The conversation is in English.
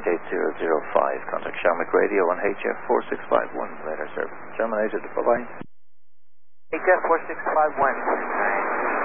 Flight 8005, contact Shamrock Radio on HF4651, radar service terminated. Bye-bye. HF4651.